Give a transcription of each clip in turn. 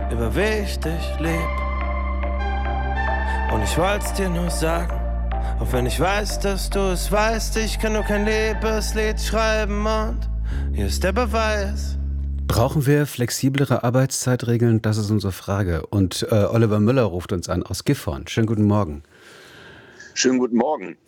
über wie ich dich lieb. Und ich wollt's dir nur sagen, auch wenn ich weiß, dass du es weißt, ich kann nur kein Liebeslied schreiben und hier ist der Beweis. Brauchen wir flexiblere Arbeitszeitregeln? Das ist unsere Frage. Und Oliver Müller ruft uns an aus Gifhorn. Schönen guten Morgen. Schönen guten Morgen.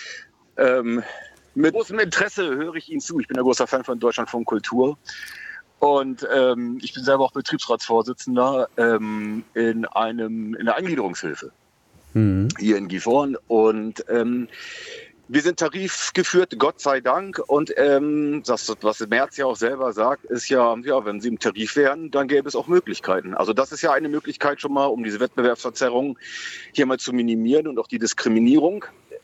Mit großem Interesse höre ich Ihnen zu. Ich bin ein großer Fan von Deutschlandfunk Kultur. Und ich bin selber auch Betriebsratsvorsitzender in der Eingliederungshilfe hier in Gifhorn. Und wir sind tarifgeführt, Gott sei Dank. Und das, was Merz ja auch selber sagt, ist ja, wenn sie im Tarif wären, dann gäbe es auch Möglichkeiten. Also das ist ja eine Möglichkeit schon mal, um diese Wettbewerbsverzerrung hier mal zu minimieren und auch die Diskriminierung.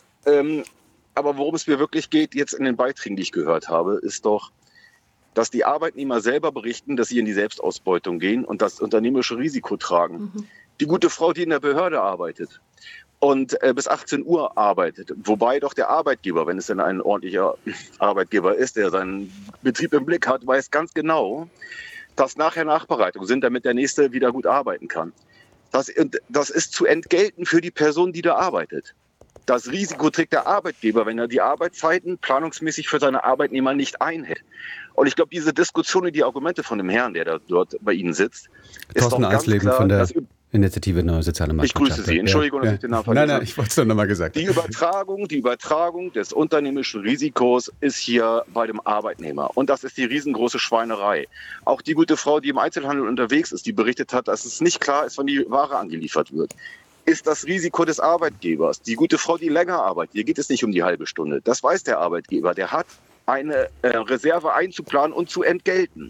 Aber worum es mir wirklich geht, jetzt in den Beiträgen, die ich gehört habe, ist doch, dass die Arbeitnehmer selber berichten, dass sie in die Selbstausbeutung gehen und das unternehmerische Risiko tragen. Die gute Frau, die in der Behörde arbeitet und bis 18 Uhr arbeitet, wobei doch der Arbeitgeber, wenn es denn ein ordentlicher Arbeitgeber ist, der seinen Betrieb im Blick hat, weiß ganz genau, dass nachher Nachbereitungen sind, damit der Nächste wieder gut arbeiten kann. Das ist zu entgelten für die Person, die da arbeitet. Das Risiko trägt der Arbeitgeber, wenn er die Arbeitszeiten planungsmäßig für seine Arbeitnehmer nicht einhält. Und ich glaube, diese Diskussion und die Argumente von dem Herrn, der da dort bei Ihnen sitzt, ist Thorsten doch ganz Eisleben klar, von der Initiative Neue Soziale Marktwirtschaft. Ich grüße Sie. Entschuldigung, dass ich den Namen vergesse. Nein, ich wollte es doch nochmal gesagt. Die Übertragung des unternehmerischen Risikos ist hier bei dem Arbeitnehmer. Und das ist die riesengroße Schweinerei. Auch die gute Frau, die im Einzelhandel unterwegs ist, die berichtet hat, dass es nicht klar ist, wann die Ware angeliefert wird, ist das Risiko des Arbeitgebers. Die gute Frau, die länger arbeitet, hier geht es nicht um die halbe Stunde. Das weiß der Arbeitgeber. Der hat eine Reserve einzuplanen und zu entgelten.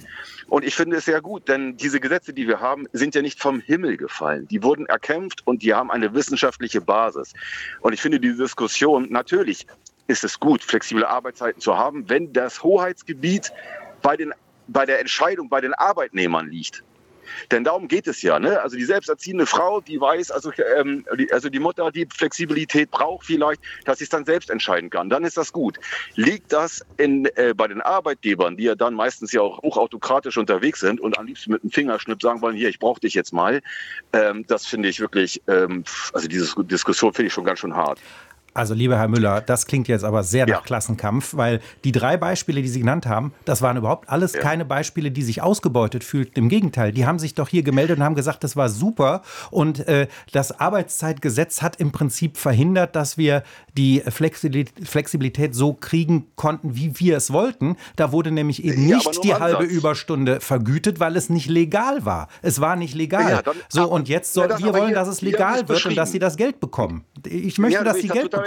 Und ich finde es sehr gut, denn diese Gesetze, die wir haben, sind ja nicht vom Himmel gefallen. Die wurden erkämpft und die haben eine wissenschaftliche Basis. Und ich finde diese Diskussion, natürlich ist es gut, flexible Arbeitszeiten zu haben, wenn das Hoheitsgebiet bei der Entscheidung bei den Arbeitnehmern liegt. Denn darum geht es ja, ne? Also die selbsterziehende Frau, die weiß, also die Mutter, die Flexibilität braucht vielleicht, dass sie es dann selbst entscheiden kann. Dann ist das gut. Liegt das bei den Arbeitgebern, die ja dann meistens ja auch hochautokratisch unterwegs sind und am liebsten mit einem Fingerschnipp sagen wollen, hier, ich brauche dich jetzt mal. Das finde ich wirklich, also diese Diskussion finde ich schon ganz schön hart. Also, lieber Herr Müller, das klingt jetzt aber sehr nach Klassenkampf, weil die 3 Beispiele, die Sie genannt haben, das waren überhaupt alles keine Beispiele, die sich ausgebeutet fühlten. Im Gegenteil, die haben sich doch hier gemeldet und haben gesagt, das war super. Und das Arbeitszeitgesetz hat im Prinzip verhindert, dass wir die Flexibilität so kriegen konnten, wie wir es wollten. Da wurde nämlich eben nicht die halbe Überstunde vergütet, weil es nicht legal war. Es war nicht legal. Und jetzt wir wollen, dass es legal wird und dass Sie das Geld bekommen. Ich möchte, dass Sie Geld bekommen.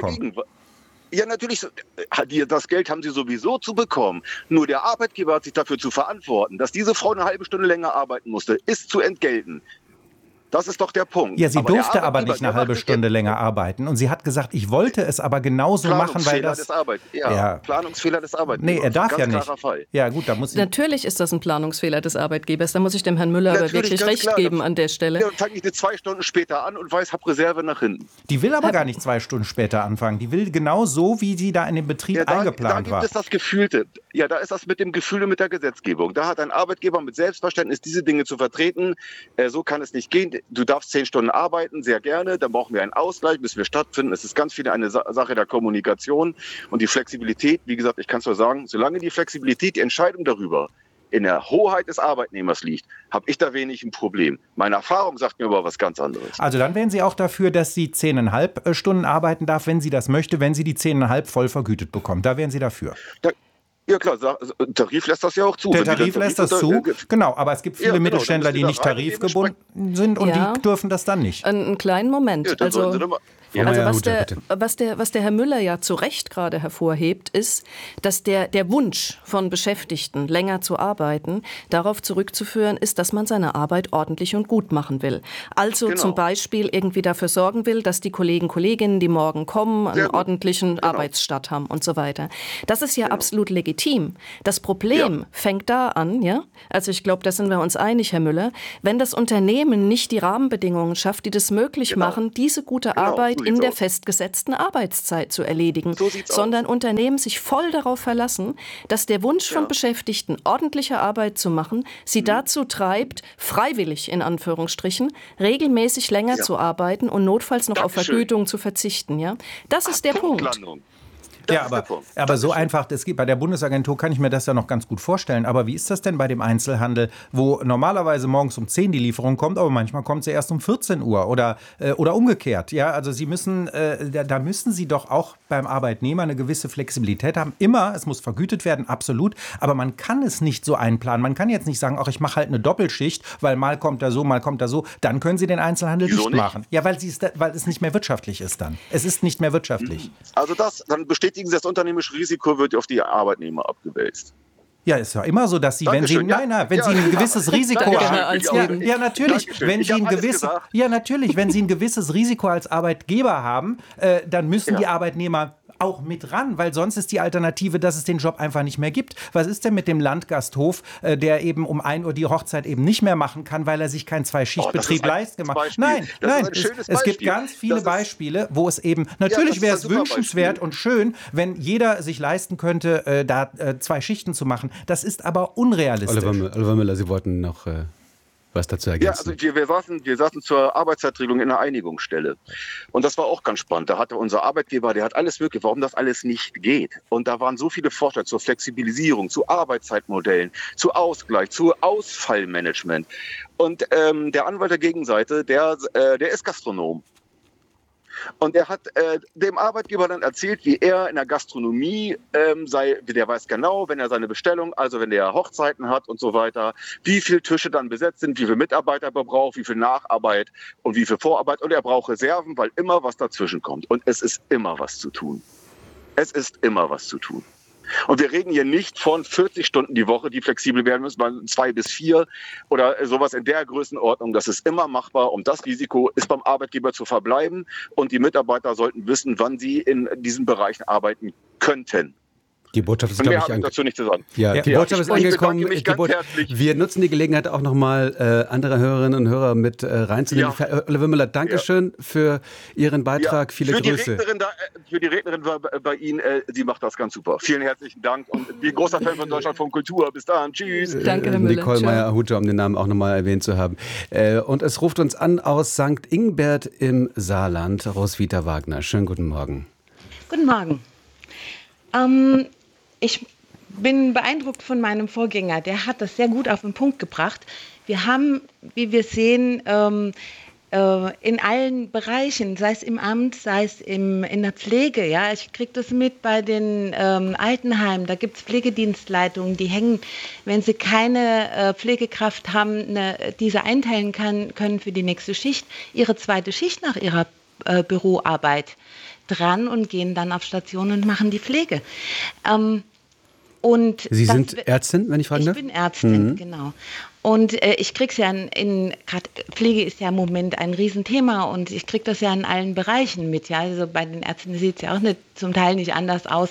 Ja, natürlich, das Geld haben sie sowieso zu bekommen. Nur der Arbeitgeber hat sich dafür zu verantworten, dass diese Frau eine halbe Stunde länger arbeiten musste, ist zu entgelten. Das ist doch der Punkt. Ja, sie durfte aber nicht eine halbe Stunde länger arbeiten. Und sie hat gesagt, ich wollte es aber genauso machen, weil das... Planungsfehler des Arbeitgebers. Nee, er darf ganz ja nicht. Klarer Fall. Ja, gut, da muss Natürlich ist das ein Planungsfehler des Arbeitgebers. Da muss ich dem Herrn Müller aber wirklich recht geben an der Stelle. Ja, dann fange ich 2 Stunden später an und weiß, habe Reserve nach hinten. Die will aber gar nicht 2 Stunden später anfangen. Die will genau so, wie sie da in den Betrieb eingeplant war. Da gibt es das Gefühlte. Ja, da ist das mit dem Gefühl und mit der Gesetzgebung. Da hat ein Arbeitgeber mit Selbstverständnis diese Dinge zu vertreten. So kann es nicht gehen. Du darfst 10 Stunden arbeiten, sehr gerne. Dann brauchen wir einen Ausgleich, müssen wir stattfinden. Es ist ganz viel eine Sache der Kommunikation und die Flexibilität. Wie gesagt, ich kann es nur sagen, solange die Flexibilität, die Entscheidung darüber in der Hoheit des Arbeitnehmers liegt, habe ich da wenig ein Problem. Meine Erfahrung sagt mir aber was ganz anderes. Also dann wären Sie auch dafür, dass sie 10,5 Stunden arbeiten darf, wenn sie das möchte, wenn sie die 10,5 voll vergütet bekommt. Da wären Sie dafür. Ja klar, Tarif lässt das ja auch zu. Der Tarif lässt das zu, genau. Aber es gibt viele Mittelständler, die nicht tarifgebunden sind und die dürfen das dann nicht. Einen kleinen Moment. Ja, was der Herr Müller ja zu Recht gerade hervorhebt, ist, dass der Wunsch von Beschäftigten, länger zu arbeiten, darauf zurückzuführen ist, dass man seine Arbeit ordentlich und gut machen will. Also zum Beispiel irgendwie dafür sorgen will, dass die Kolleginnen, die morgen kommen, einen ordentlichen Arbeitsstart haben und so weiter. Das ist ja absolut legitim. Das Problem fängt da an, also ich glaube, da sind wir uns einig, Herr Müller, wenn das Unternehmen nicht die Rahmenbedingungen schafft, die das möglich machen, diese gute Arbeit in der festgesetzten Arbeitszeit zu erledigen, sondern Unternehmen sich voll darauf verlassen, dass der Wunsch von Beschäftigten, ordentliche Arbeit zu machen, sie dazu treibt, freiwillig in Anführungsstrichen, regelmäßig länger zu arbeiten und notfalls noch auf Vergütung zu verzichten. Ja? Das ist der Punkt. Ja, aber so einfach, das geht bei der Bundesagentur, kann ich mir das ja noch ganz gut vorstellen. Aber wie ist das denn bei dem Einzelhandel, wo normalerweise morgens um 10 die Lieferung kommt, aber manchmal kommt sie erst um 14 Uhr oder umgekehrt. Ja, also Sie müssen, da müssen Sie doch auch beim Arbeitnehmer eine gewisse Flexibilität haben. Immer, es muss vergütet werden, absolut. Aber man kann es nicht so einplanen. Man kann jetzt nicht sagen, ach, ich mache halt eine Doppelschicht, weil mal kommt er so, mal kommt er so. Dann können Sie den Einzelhandel nicht machen. Ja, weil es nicht mehr wirtschaftlich ist dann. Es ist nicht mehr wirtschaftlich. Also dann besteht das unternehmerische Risiko wird auf die Arbeitnehmer abgewälzt. Ja, ist ja immer so, dass Sie, wenn Sie ein gewisses Risiko haben. Ja, natürlich, wenn Sie ein gewisses Risiko als Arbeitgeber haben, dann müssen die Arbeitnehmer auch mit ran, weil sonst ist die Alternative, dass es den Job einfach nicht mehr gibt. Was ist denn mit dem Landgasthof, der eben um 1 Uhr die Hochzeit eben nicht mehr machen kann, weil er sich keinen Zweischichtbetrieb leisten kann? Nein, es gibt ganz viele Beispiele, wo es eben, natürlich wäre es wünschenswert und schön, wenn jeder sich leisten könnte, da 2 Schichten zu machen. Das ist aber unrealistisch. Oliver Müller, Sie wollten noch was dazu ergänzen. Ja, also wir saßen zur Arbeitszeitregelung in einer Einigungsstelle. Und das war auch ganz spannend. Da hatte unser Arbeitgeber, der hat alles möglich, warum das alles nicht geht. Und da waren so viele Vorschläge zur Flexibilisierung, zu Arbeitszeitmodellen, zu Ausgleich, zu Ausfallmanagement. Und der Anwalt der Gegenseite, der ist Gastronom. Und er hat dem Arbeitgeber dann erzählt, wie er in der Gastronomie der weiß genau, wenn er seine Bestellung, also wenn er Hochzeiten hat und so weiter, wie viele Tische dann besetzt sind, wie viele Mitarbeiter er braucht, wie viel Nacharbeit und wie viel Vorarbeit. Und er braucht Reserven, weil immer was dazwischen kommt. Und es ist immer was zu tun. Es ist immer was zu tun. Und wir reden hier nicht von 40 Stunden die Woche, die flexibel werden müssen, sondern 2 bis 4 oder sowas in der Größenordnung. Das ist immer machbar und das Risiko ist beim Arbeitgeber zu verbleiben. Und die Mitarbeiter sollten wissen, wann sie in diesen Bereichen arbeiten könnten. Die Botschaft ist, glaube ich, dazu nicht zu sagen. Ja, die Botschaft ist angekommen. Wir nutzen die Gelegenheit auch nochmal, andere Hörerinnen und Hörer mit reinzunehmen. Ja. Oliver Müller, Dankeschön für Ihren Beitrag. Viele Grüße. Für die Rednerin war bei Ihnen, sie macht das ganz super. Vielen herzlichen Dank und ich bin großer Fan von Deutschlandfunk Kultur. Bis dann. Tschüss. Danke, Herr Müller. Nicole Meyer-Ahuja, um den Namen auch nochmal erwähnt zu haben. Und es ruft uns an aus St. Ingbert im Saarland, Roswitha Wagner. Schönen guten Morgen. Guten Morgen. Ich bin beeindruckt von meinem Vorgänger. Der hat das sehr gut auf den Punkt gebracht. Wir haben, wie wir sehen, in allen Bereichen, sei es im Amt, sei es in der Pflege. Ja, ich kriege das mit bei den Altenheimen. Da gibt es Pflegedienstleitungen, die hängen, wenn sie keine Pflegekraft haben, diese einteilen können für die nächste Schicht, ihre zweite Schicht nach ihrer Büroarbeit dran und gehen dann auf Station und machen die Pflege. Und Sie sind Ärztin, wenn ich fragen darf? Ich bin Ärztin, genau. Und ich kriege es ja gerade Pflege ist ja im Moment ein Riesenthema und ich kriege das ja in allen Bereichen mit. Ja, also bei den Ärzten sieht es ja auch zum Teil nicht anders aus.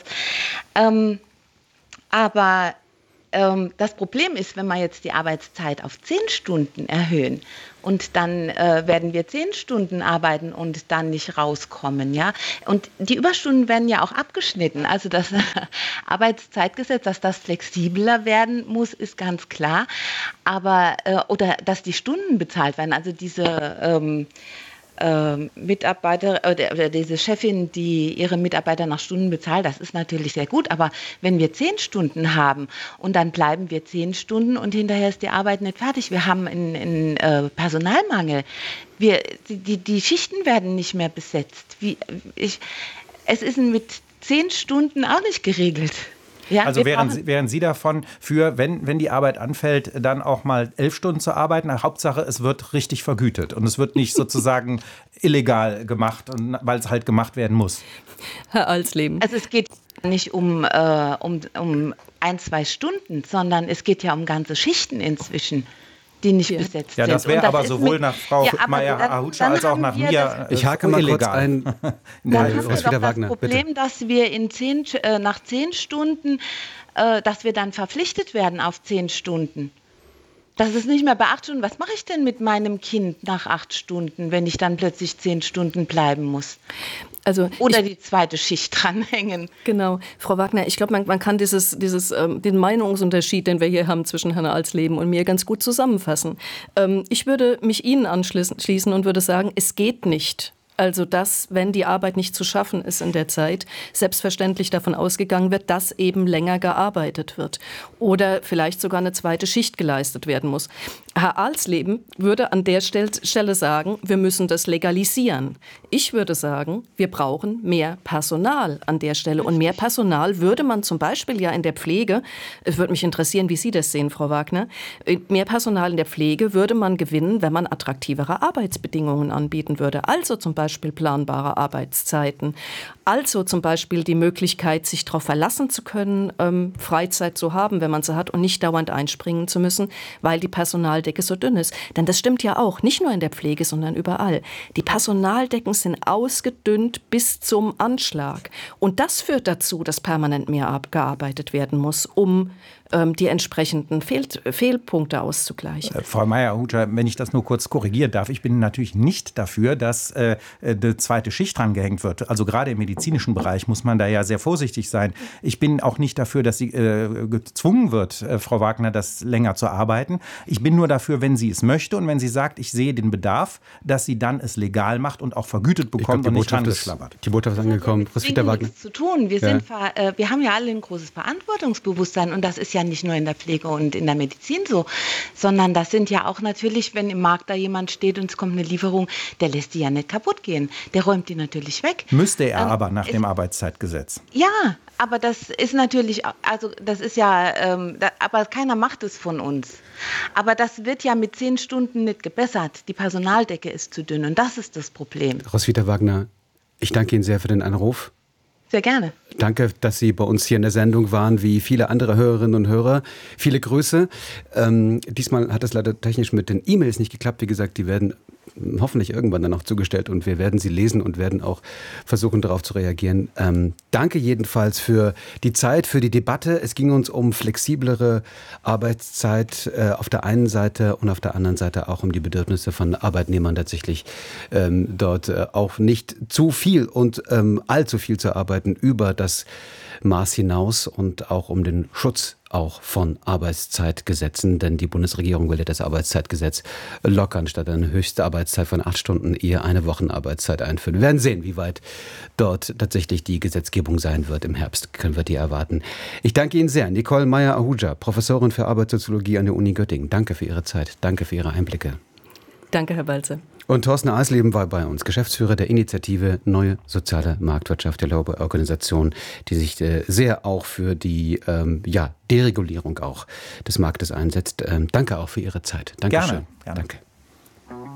Aber das Problem ist, wenn wir jetzt die Arbeitszeit auf 10 Stunden erhöhen und dann werden wir 10 Stunden arbeiten und dann nicht rauskommen, ja. Und die Überstunden werden ja auch abgeschnitten. Also das Arbeitszeitgesetz, dass das flexibler werden muss, ist ganz klar. Aber oder dass die Stunden bezahlt werden, also diese Mitarbeiter oder diese Chefin, die ihre Mitarbeiter nach Stunden bezahlt, das ist natürlich sehr gut. Aber wenn wir 10 Stunden haben und dann bleiben wir 10 Stunden und hinterher ist die Arbeit nicht fertig, wir haben einen Personalmangel, die Schichten werden nicht mehr besetzt. Es ist mit 10 Stunden auch nicht geregelt. Ja, also wären Sie davon für, wenn die Arbeit anfällt, dann auch mal 11 Stunden zu arbeiten? Hauptsache, es wird richtig vergütet und es wird nicht sozusagen illegal gemacht, weil es halt gemacht werden muss. Herr Alsleben. Also es geht nicht um 1-2 Stunden, sondern es geht ja um ganze Schichten inzwischen, die nicht besetzt sind. Ja, das wäre aber sowohl nach Frau Meyer-Ahuja als auch nach mir ich hake mal kurz ein. Dann haben wir doch das Problem, dass wir nach 10 Stunden, dass wir dann verpflichtet werden auf 10 Stunden. Das ist nicht mehr bei 8 Stunden. Was mache ich denn mit meinem Kind nach 8 Stunden, wenn ich dann plötzlich 10 Stunden bleiben muss? Also oder die zweite Schicht dranhängen. Genau. Frau Wagner, ich glaube, man kann den Meinungsunterschied, den wir hier haben zwischen Herrn Alsleben und mir, ganz gut zusammenfassen. Ich würde mich Ihnen anschließen und würde sagen, es geht nicht. Also dass, wenn die Arbeit nicht zu schaffen ist in der Zeit, selbstverständlich davon ausgegangen wird, dass eben länger gearbeitet wird oder vielleicht sogar eine zweite Schicht geleistet werden muss. Herr Alsleben würde an der Stelle sagen, wir müssen das legalisieren. Ich würde sagen, wir brauchen mehr Personal an der Stelle. Und mehr Personal würde man zum Beispiel ja in der Pflege, es würde mich interessieren, wie Sie das sehen, Frau Wagner, mehr Personal in der Pflege würde man gewinnen, wenn man attraktivere Arbeitsbedingungen anbieten würde. Also zum Beispiel planbare Arbeitszeiten. Also zum Beispiel die Möglichkeit, sich darauf verlassen zu können, Freizeit zu haben, wenn man sie hat und nicht dauernd einspringen zu müssen, weil die Personaldecke so dünn ist. Denn das stimmt ja auch, nicht nur in der Pflege, sondern überall. Die Personaldecken sind ausgedünnt bis zum Anschlag. Und das führt dazu, dass permanent mehr gearbeitet werden muss, um die entsprechenden Fehlpunkte auszugleichen. Frau Mayer-Ahuja, wenn ich das nur kurz korrigieren darf, ich bin natürlich nicht dafür, dass eine zweite Schicht dran gehängt wird. Also gerade im medizinischen Bereich muss man da ja sehr vorsichtig sein. Ich bin auch nicht dafür, dass sie gezwungen wird, Frau Wagner, das länger zu arbeiten. Ich bin nur dafür, wenn sie es möchte und wenn sie sagt, ich sehe den Bedarf, dass sie dann es legal macht und auch vergütet bekommt und nicht dran geschlabbert. Die Botschaft ist angekommen. Roswitha Wagner. Nichts zu tun. Wir haben ja alle ein großes Verantwortungsbewusstsein und das ist ja nicht nur in der Pflege und in der Medizin so, sondern das sind ja auch natürlich, wenn im Markt da jemand steht und es kommt eine Lieferung, der lässt die ja nicht kaputt gehen. Der räumt die natürlich weg. Müsste er aber nach dem Arbeitszeitgesetz. Ja, aber das ist natürlich, also das ist ja, aber keiner macht es von uns. Aber das wird ja mit 10 Stunden nicht gebessert. Die Personaldecke ist zu dünn und das ist das Problem. Roswitha Wagner, ich danke Ihnen sehr für den Anruf. Sehr gerne. Danke, dass Sie bei uns hier in der Sendung waren, wie viele andere Hörerinnen und Hörer. Viele Grüße. Diesmal hat es leider technisch mit den E-Mails nicht geklappt. Wie gesagt, die werden hoffentlich irgendwann dann noch zugestellt und wir werden sie lesen und werden auch versuchen, darauf zu reagieren. Danke jedenfalls für die Zeit, für die Debatte. Es ging uns um flexiblere Arbeitszeit auf der einen Seite und auf der anderen Seite auch um die Bedürfnisse von Arbeitnehmern tatsächlich dort auch nicht zu viel und allzu viel zu arbeiten über das Maß hinaus und auch um den Schutz auch von Arbeitszeitgesetzen, denn die Bundesregierung will ja das Arbeitszeitgesetz lockern, statt eine höchste Arbeitszeit von 8 Stunden eher eine Wochenarbeitszeit einführen. Wir werden sehen, wie weit dort tatsächlich die Gesetzgebung sein wird. Im Herbst können wir die erwarten. Ich danke Ihnen sehr. Nicole Mayer-Ahuja, Professorin für Arbeitssoziologie an der Uni Göttingen. Danke für Ihre Zeit. Danke für Ihre Einblicke. Danke, Herr Balze. Und Thorsten Alsleben war bei uns, Geschäftsführer der Initiative Neue Soziale Marktwirtschaft, der Lobbyorganisation, die sich sehr auch für die Deregulierung auch des Marktes einsetzt. Danke auch für Ihre Zeit. Dankeschön. Gerne. Danke.